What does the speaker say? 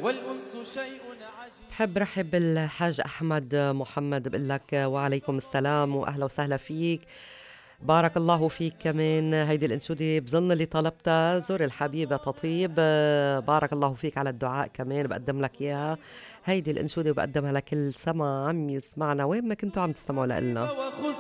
والأنس شيء عجيب. بحب رحب بالحاج أحمد محمد، بقول لك وعليكم السلام وأهلا وسهلا فيك. بارك الله فيك. كمان هيدي الأنشودة بظن اللي طلبتها زور الحبيبة تطيب. بارك الله فيك على الدعاء، كمان بقدم لك إياها. هيدي الأنشودة وبقدمها لكل سما عم يسمعنا وين ما كنتوا عم تستمعوا لنا. وخذ